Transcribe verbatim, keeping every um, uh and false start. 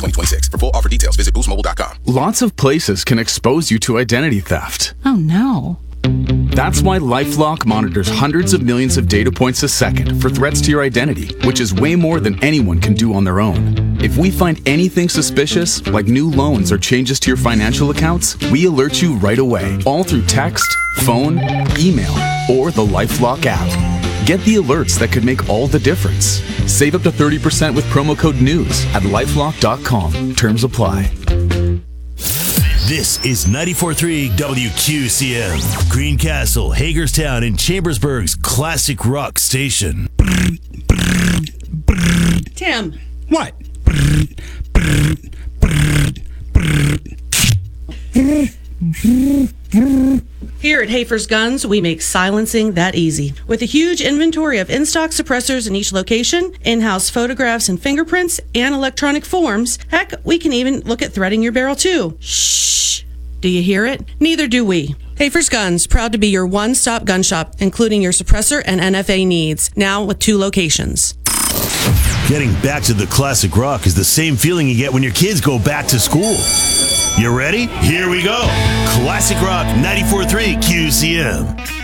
twenty twenty-six. For full offer details, visit boost mobile dot com. Lots of places can expose you to identity theft. Oh, no. That's why LifeLock monitors hundreds of millions of data points a second for threats to your identity, which is way more than anyone can do on their own. If we find anything suspicious, like new loans or changes to your financial accounts, we alert you right away, all through text, phone, email, or the LifeLock app. Get the alerts that could make all the difference. Save up to thirty percent with promo code NEWS at lifelock dot com. Terms apply. This is ninety-four point three W Q C M, Greencastle, Hagerstown, and Chambersburg's classic rock station. Tim. What? Here at Hafer's Guns, we make silencing that easy. With a huge inventory of in-stock suppressors in each location, in-house photographs and fingerprints, and electronic forms, heck, we can even look at threading your barrel too. Shh. Do you hear it? Neither do we. Hafer's Guns, proud to be your one-stop gun shop, including your suppressor and N F A needs, now with two locations. Getting back to the classic rock is the same feeling you get when your kids go back to school. You ready? Here we go. Classic Rock ninety-four point three Q C M.